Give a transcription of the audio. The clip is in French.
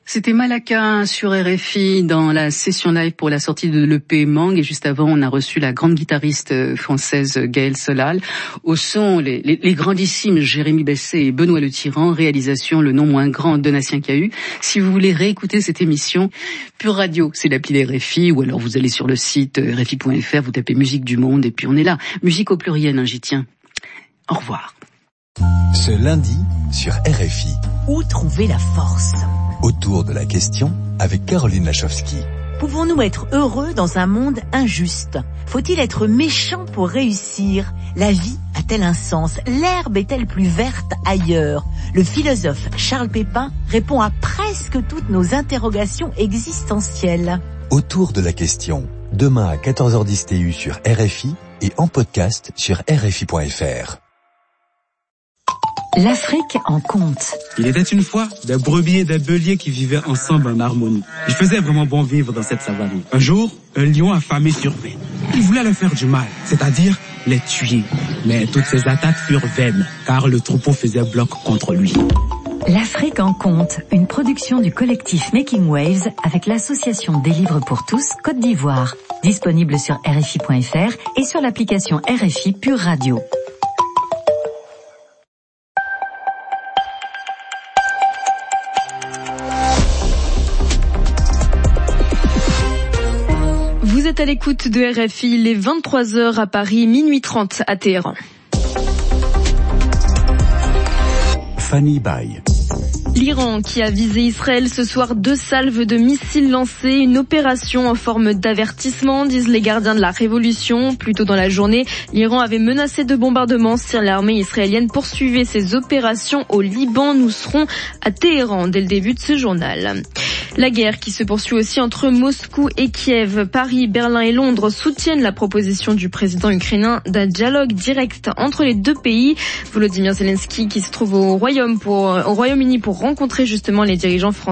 C'était Malaka sur RFI dans la session live pour la sortie de l'EP Mang, et juste avant on a reçu la grande guitariste française Gaëlle Solal. Au son, les grandissimes Jérémy Besset et Benoît Le Tyran, réalisation le non moins grand Donatien Cahu. Si vous voulez réécouter cette émission, Pure Radio, c'est l'appli RFI, ou alors vous allez sur le site rfi.fr, vous tapez musique du monde et puis on est là. Musique au pluriel, j'y tiens. Au revoir. Ce lundi sur RFI. Où trouver la force ? Autour de la question avec Caroline Lachowski. Pouvons-nous être heureux dans un monde injuste ? Faut-il être méchant pour réussir ? La vie a-t-elle un sens ? L'herbe est-elle plus verte ailleurs ? Le philosophe Charles Pépin répond à presque toutes nos interrogations existentielles. Autour de la question, demain à 14h10 TU sur RFI et en podcast sur RFI.fr. L'Afrique en conte. Il était une fois des brebis et des béliers qui vivaient ensemble en harmonie. Il faisait vraiment bon vivre dans cette savane. Un jour, un lion affamé survint. Il voulait leur faire du mal, c'est-à-dire les tuer. Mais toutes ces attaques furent vaines, car le troupeau faisait bloc contre lui. L'Afrique en conte, une production du collectif Making Waves avec l'association des livres pour tous Côte d'Ivoire. Disponible sur RFI.fr et sur l'application RFI Pure Radio. Vous êtes à l'écoute de RFI, les 23h à Paris, minuit 30 à Téhéran. Fanny Baye. L'Iran qui a visé Israël ce soir, 2 salves de missiles lancées, une opération en forme d'avertissement, disent les gardiens de la révolution. Plus tôt dans la journée, l'Iran avait menacé de bombardements si l'armée israélienne poursuivait ses opérations au Liban. Nous serons à Téhéran dès le début de ce journal. La guerre qui se poursuit aussi entre Moscou et Kiev. Paris, Berlin et Londres soutiennent la proposition du président ukrainien d'un dialogue direct entre les deux pays. Volodymyr Zelensky qui se trouve au Royaume-Uni pour rencontrer justement les dirigeants français.